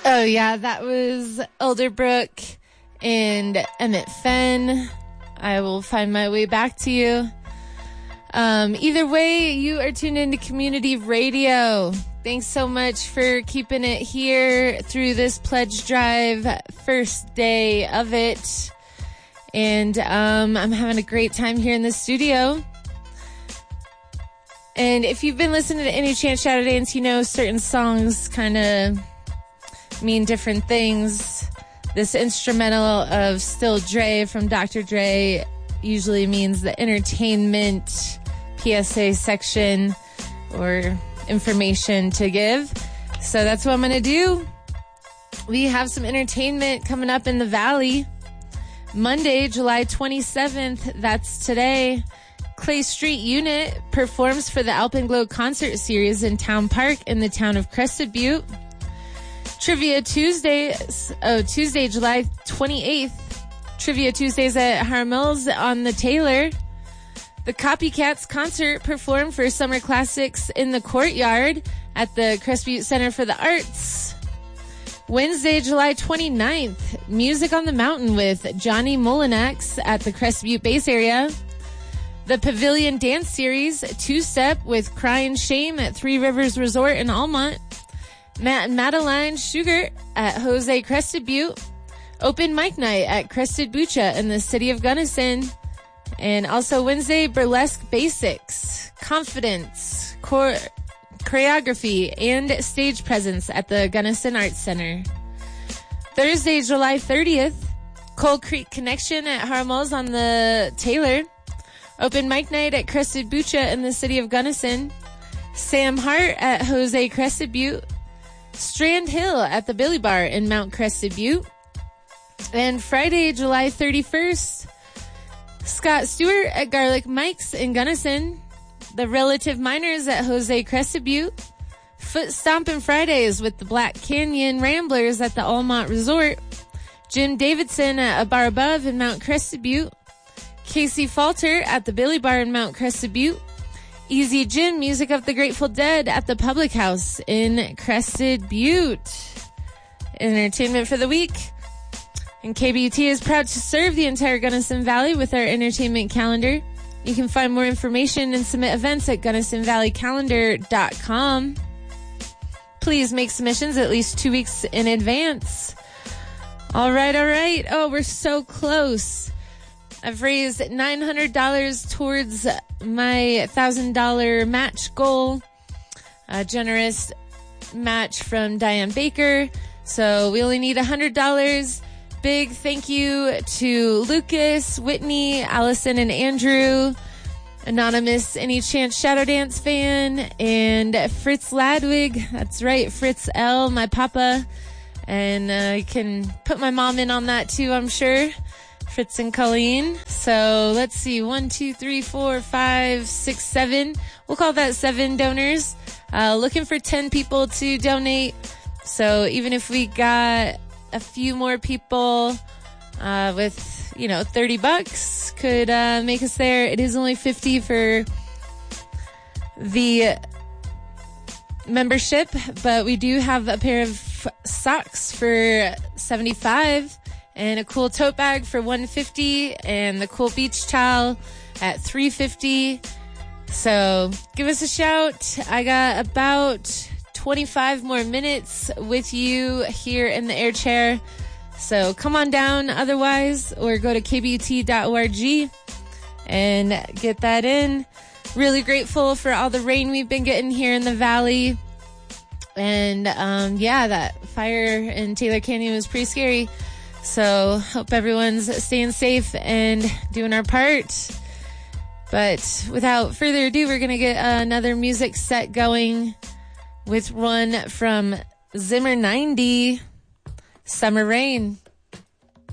Oh, yeah, that was Elderbrook and Emmett Fenn. I will find my way back to you. Either way, you are tuned into Community Radio. Thanks so much for keeping it here through this pledge drive, first day of it. And I'm having a great time here in the studio. And if you've been listening to Any Chance Shadow Dance, you know certain songs kind of mean different things. This instrumental of Still Dre from Dr. Dre usually means the entertainment PSA section or information to give. So that's what I'm going to do. We have some entertainment coming up in the Valley. Monday, July 27th, that's today. Clay Street Unit performs for the Alpenglow Concert Series in Town Park in the town of Crested Butte. Trivia Tuesdays, Tuesday, July 28th. Trivia Tuesdays at Harmel's on the Taylor. The Copycats concert performed for Summer Classics in the Courtyard at the Crested Butte Center for the Arts. Wednesday, July 29th, Music on the Mountain with Johnny Molinax at the Crested Butte Base area. The Pavilion Dance Series, Two-Step with Crying Shame at Three Rivers Resort in Almont. Matt and Madeline Sugar at Jose Crested Butte. Open Mic Night at Crested Bucha in the city of Gunnison. And also Wednesday, Burlesque Basics, Confidence, Choreography, and Stage Presence at the Gunnison Arts Center. Thursday, July 30th, Coal Creek Connection at Harmel's on the Taylor. Open Mic Night at Crested Bucha in the city of Gunnison. Sam Hart at Jose Crested Butte. Strand Hill at the Billy Bar in Mount Crested Butte. And Friday, July 31st, Scott Stewart at Garlic Mike's in Gunnison. The Relative Miners at Jose Crested Butte. Foot Stompin' Fridays with the Black Canyon Ramblers at the Almont Resort. Jim Davidson at A Bar Above in Mount Crested Butte. Casey Falter at the Billy Bar in Mount Crested Butte. Easy Jim, Music of the Grateful Dead at the Public House in Crested Butte. Entertainment for the week. And KBUT is proud to serve the entire Gunnison Valley with our entertainment calendar. You can find more information and submit events at GunnisonValleyCalendar.com. Please make submissions at least 2 weeks in advance. All right. Oh, we're so close. I've raised $900 towards my $1,000 match goal. A generous match from Diane Baker. So we only need $100. Big thank you to Lucas, Whitney, Allison, and Andrew, Anonymous Any Chance Shadow Dance fan, and Fritz Ladwig. That's right, Fritz L, my papa. And I can put my mom in on that too, I'm sure. Fritz and Colleen. So let's see, 1, 2, 3, 4, 5, 6, 7. We'll call that 7 donors. Looking for 10 people to donate. So even if we got a few more people with, $30 could make us there. It is only $50 for the membership, but we do have a pair of socks for $75 and a cool tote bag for $150 and the cool beach towel at $350. So give us a shout. I got about 25 more minutes with you here in the air chair. So come on down otherwise, or go to kbut.org and get that in. Really grateful for all the rain we've been getting here in the valley. And that fire in Taylor Canyon was pretty scary. So hope everyone's staying safe and doing our part. But without further ado, we're going to get another music set going with one from Zimmer 90, Summer Rain.